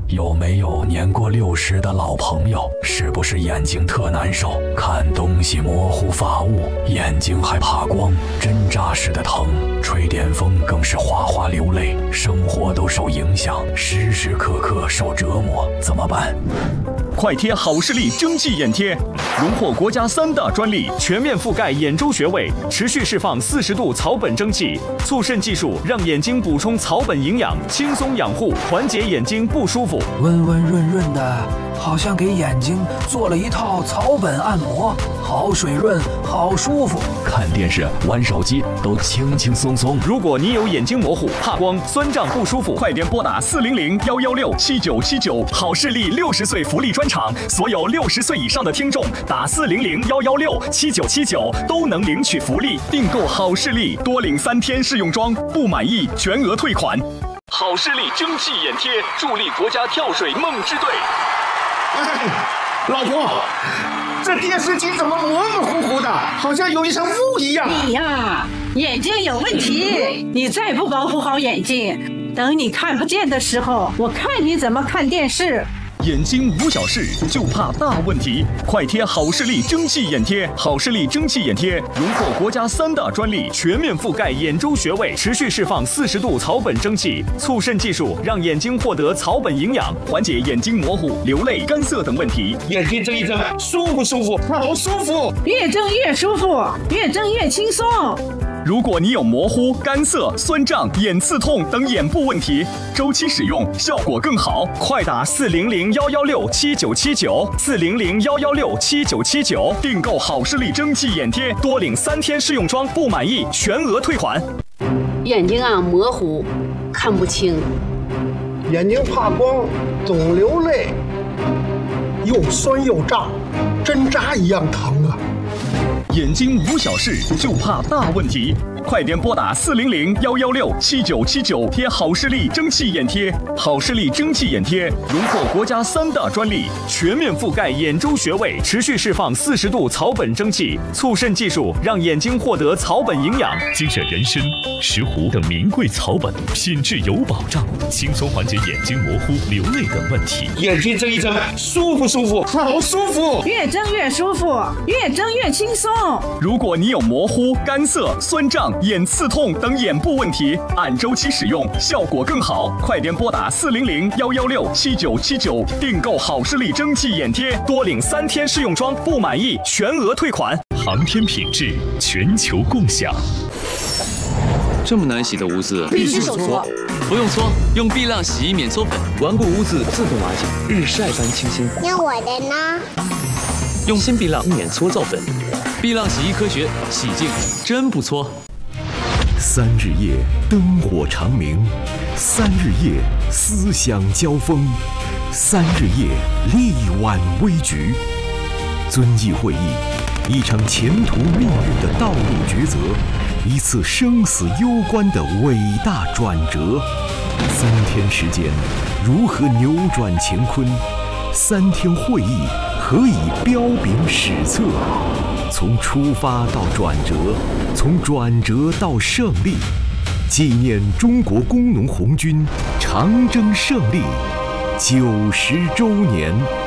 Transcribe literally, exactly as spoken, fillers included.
有没有年过六十的老朋友？是不是眼睛特难受，看东西模糊发雾，眼睛还怕光，针扎似的疼，吹电风更是哗哗流泪，生活都受影响，时时刻刻受折磨，怎么办？ 快贴好视力蒸汽眼贴，荣获国家三大专利，全面覆盖眼周穴位，持续释放四十度草本蒸汽，促渗技术让眼睛补充草本营养，轻松养护，缓解眼睛不舒服。 温温润润的，好像给眼睛做了一套草本按摩，好水润，好舒服。 看电视、玩手机都轻轻松松。 如果你有眼睛模糊、怕光、酸胀不舒服，快点拨打四零零幺幺六七九七九，好视力六十岁福利专场，所有六十岁以上的听众打四零零幺幺六七九七九都能领取福利。订购好视力多领三天试用装，不满意全额退款。好视力蒸汽眼贴助力国家跳水梦之队。 哎，老婆，这电视机怎么模模糊糊的，好像有一层雾一样？ 你呀，眼睛有问题，你再不保护好眼睛，等你看不见的时候，我看你怎么看电视。 眼睛无小事，就怕大问题。快贴好视力蒸汽眼贴，好视力蒸汽眼贴荣获国家三大专利，全面覆盖眼周穴位，持续释放四十度草本蒸汽，促渗技术让眼睛获得草本营养，缓解眼睛模糊、流泪、干涩等问题。 眼睛睁一睁，舒不舒服？好舒服！ 越睁越舒服，越睁越轻松。 如果你有模糊、干涩、酸胀、眼刺痛等眼部问题，周期使用效果更好。快打四零零幺幺六七九七九，四零零幺幺六七九七九，订购好视力蒸汽眼贴，多领三天试用装，不满意全额退款。 眼睛啊模糊，看不清， 眼睛怕光，总流泪，又酸又胀，针扎一样疼啊！ 眼睛无小事，就怕大问题。快点拨打四零零幺幺六七九七九，贴好视力蒸汽眼贴。好视力蒸汽眼贴荣获国家三大专利，全面覆盖眼周穴位，持续释放四十度草本蒸汽，促渗技术让眼睛获得草本营养。 精选人参、石斛等名贵草本，品质有保障，轻松缓解眼睛模糊、流泪等问题。 眼睛睁一睁，舒不舒服？好舒服！ 越睁越舒服，越睁越轻松。 如果你有模糊、干涩、酸胀、眼刺痛等眼部问题，按周期使用效果更好。快点拨打四零零幺幺六七九七九，订购好视力蒸汽眼贴，多领三天试用装，不满意全额退款。 航天品质，全球共享。 这么难洗的污渍， 必须手搓。 不用搓，用碧浪洗衣免搓粉，顽固污渍自动瓦解，日晒般清新。 那我的呢？ 用新碧浪免搓皂粉，碧浪洗衣科学，洗净真不搓。 三日夜灯火长明，三日夜思想交锋，三日夜力挽危局。遵义会议，一场前途命运的道路抉择，一次生死攸关的伟大转折。三天时间，如何扭转乾坤？三天会议，何以彪炳史册？从出发到转折，从转折到胜利，纪念中国工农红军长征胜利九十周年。